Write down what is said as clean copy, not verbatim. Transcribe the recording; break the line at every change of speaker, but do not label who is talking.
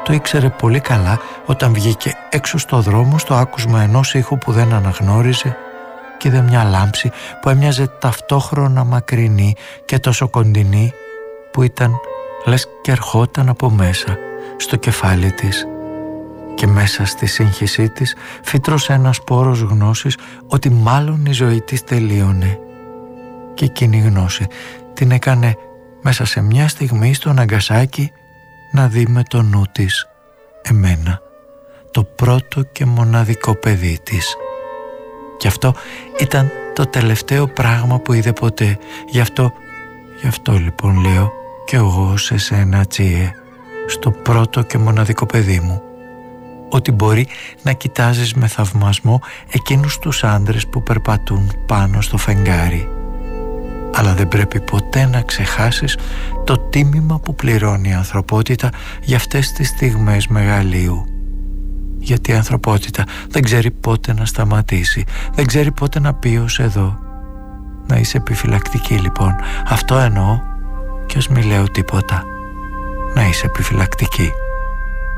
Το ήξερε πολύ καλά όταν βγήκε έξω στο δρόμο στο άκουσμα ενός ήχου που δεν αναγνώριζε και είδε μια λάμψη που έμοιαζε ταυτόχρονα μακρινή και τόσο κοντινή που ήταν λες και ερχόταν από μέσα στο κεφάλι της. Και μέσα στη σύγχυσή της φύτρωσε ένας σπόρος γνώσης ότι μάλλον η ζωή της τελείωνε. Και εκείνη η γνώση την έκανε μέσα σε μια στιγμή στο Ναγκασάκι να δει με το νου της εμένα, το πρώτο και μοναδικό παιδί της. Και αυτό ήταν το τελευταίο πράγμα που είδε ποτέ. Γι' αυτό λοιπόν λέω κι εγώ σε σένα, Τσίε, στο πρώτο και μοναδικό παιδί μου, ότι μπορεί να κοιτάζεις με θαυμασμό εκείνους τους άντρες που περπατούν πάνω στο φεγγάρι, αλλά δεν πρέπει ποτέ να ξεχάσεις το τίμημα που πληρώνει η ανθρωπότητα για αυτές τις στιγμές μεγαλείου. Γιατί η ανθρωπότητα δεν ξέρει πότε να σταματήσει, δεν ξέρει πότε να πει ως εδώ. Να είσαι επιφυλακτική λοιπόν, αυτό εννοώ, και ας μη λέω τίποτα. Να είσαι επιφυλακτική.